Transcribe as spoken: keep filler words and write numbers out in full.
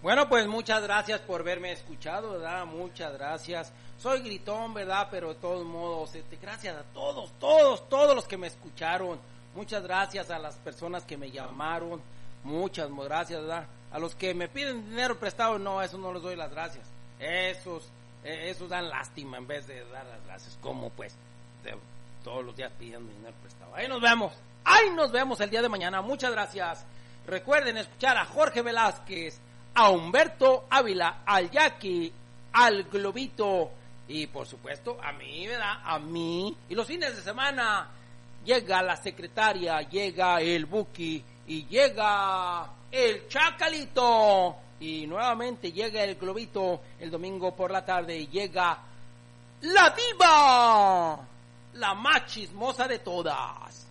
Bueno, pues muchas gracias por verme escuchado, ¿verdad? Muchas gracias. Soy gritón, ¿verdad? Pero de todos modos, este, gracias a todos, todos, todos los que me escucharon. Muchas gracias a las personas que me llamaron. Muchas gracias, ¿verdad? A los que me piden dinero prestado, no, a esos no les doy las gracias. Esos, eh, esos dan lástima en vez de dar las gracias. ¿Cómo pues? De, todos los días pidiendo dinero prestado. Ahí nos vemos. Ahí nos vemos el día de mañana. Muchas gracias. Recuerden escuchar a Jorge Velázquez, a Humberto Ávila, al Jackie, al Globito y por supuesto a mí, ¿verdad? A mí. Y los fines de semana llega la secretaria, llega el Buki y llega el Chacalito y nuevamente llega el Globito el domingo por la tarde y llega la diva, la más chismosa de todas.